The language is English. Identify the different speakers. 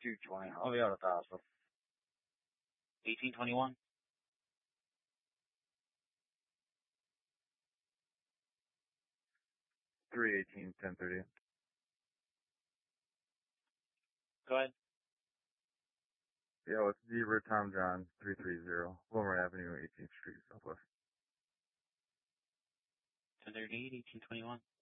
Speaker 1: 220. I'll be out at the hospital.
Speaker 2: 1821.
Speaker 3: 318-1030.
Speaker 2: Go ahead.
Speaker 3: Yeah, it's Zebra Tom John 330, Wilmer Avenue, 18th Street, Southwest.
Speaker 2: 1038, 1821.